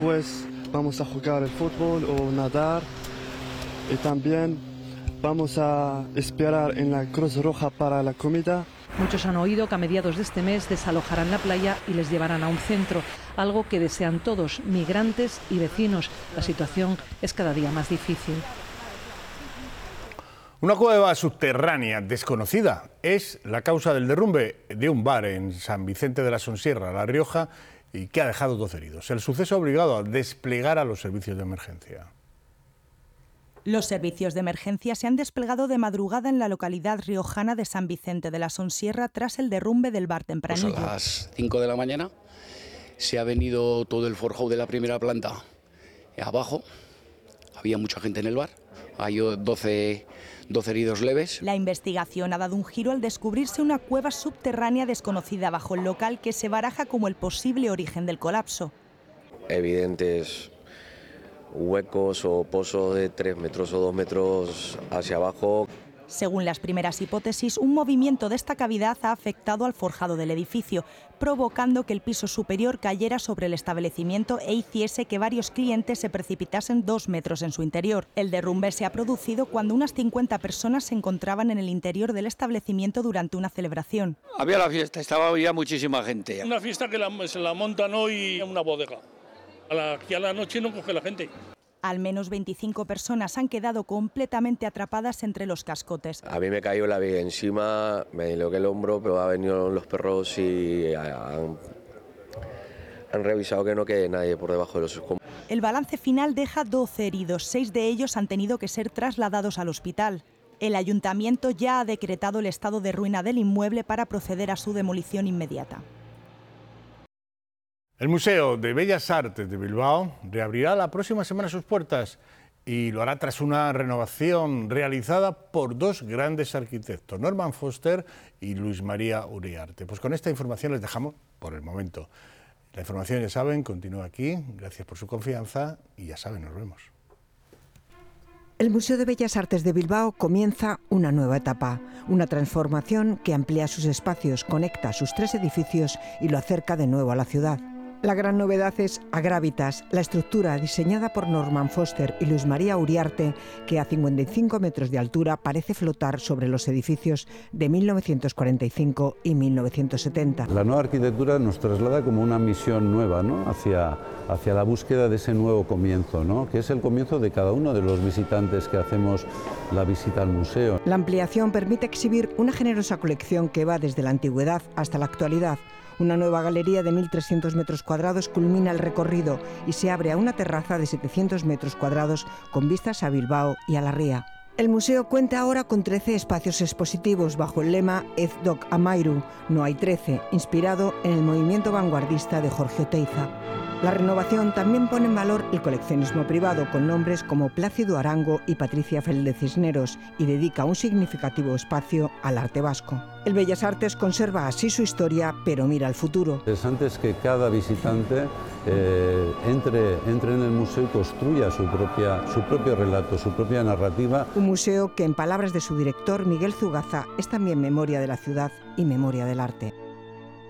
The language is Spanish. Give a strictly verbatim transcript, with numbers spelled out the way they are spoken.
Pues vamos a jugar el fútbol o nadar y también vamos a esperar en la Cruz Roja para la comida. Muchos han oído que a mediados de este mes desalojarán la playa y les llevarán a un centro, algo que desean todos, migrantes y vecinos. La situación es cada día más difícil. Una cueva subterránea desconocida es la causa del derrumbe de un bar en San Vicente de la Sonsierra, La Rioja, y que ha dejado doce heridos. El suceso ha obligado a desplegar a los servicios de emergencia. Los servicios de emergencia se han desplegado de madrugada en la localidad riojana de San Vicente de la Sonsierra tras el derrumbe del bar Tempranillo. Pues a las cinco de la mañana se ha venido todo el forjado de la primera planta abajo. Había mucha gente en el bar. Hay doce, doce heridos leves. La investigación ha dado un giro al descubrirse una cueva subterránea desconocida bajo el local que se baraja como el posible origen del colapso. Evidentes huecos o pozos de tres metros o dos metros hacia abajo. Según las primeras hipótesis, un movimiento de esta cavidad ha afectado al forjado del edificio, provocando que el piso superior cayera sobre el establecimiento e hiciese que varios clientes se precipitasen dos metros en su interior. El derrumbe se ha producido cuando unas cincuenta personas se encontraban en el interior del establecimiento durante una celebración. Había la fiesta, estaba ya muchísima gente. Una fiesta que la, se la montan hoy en una bodega. A la, aquí a la noche no coge la gente. Al menos veinticinco personas han quedado completamente atrapadas entre los cascotes. A mí me cayó la viga encima, me disloqué el hombro, pero han venido los perros y han, han revisado que no quede nadie por debajo de los escombros. El balance final deja doce heridos, seis de ellos han tenido que ser trasladados al hospital. El ayuntamiento ya ha decretado el estado de ruina del inmueble para proceder a su demolición inmediata. El Museo de Bellas Artes de Bilbao reabrirá la próxima semana sus puertas y lo hará tras una renovación realizada por dos grandes arquitectos, Norman Foster y Luis María Uriarte. Pues con esta información les dejamos por el momento. La información, ya saben, continúa aquí. Gracias por su confianza y ya saben, nos vemos. El Museo de Bellas Artes de Bilbao comienza una nueva etapa, una transformación que amplía sus espacios, conecta sus tres edificios y lo acerca de nuevo a la ciudad. La gran novedad es Agravitas, la estructura diseñada por Norman Foster y Luis María Uriarte, que a cincuenta y cinco metros de altura parece flotar sobre los edificios de mil novecientos cuarenta y cinco y mil novecientos setenta. La nueva arquitectura nos traslada como una misión nueva, ¿no? hacia, hacia la búsqueda de ese nuevo comienzo, ¿no? Que es el comienzo de cada uno de los visitantes que hacemos la visita al museo. La ampliación permite exhibir una generosa colección que va desde la antigüedad hasta la actualidad. Una nueva galería de mil trescientos metros cuadrados culmina el recorrido y se abre a una terraza de setecientos metros cuadrados con vistas a Bilbao y a la Ría. El museo cuenta ahora con trece espacios expositivos bajo el lema Ez dok amairu, no hay trece, inspirado en el movimiento vanguardista de Jorge Oteiza. La renovación también pone en valor el coleccionismo privado con nombres como Plácido Arango y Patricia Felde Cisneros y dedica un significativo espacio al arte vasco. El Bellas Artes conserva así su historia, pero mira al futuro. Lo interesante es que cada visitante eh, entre, entre en el museo y construya su, propia, su propio relato, su propia narrativa. Un museo que, en palabras de su director, Miguel Zugaza, es también memoria de la ciudad y memoria del arte.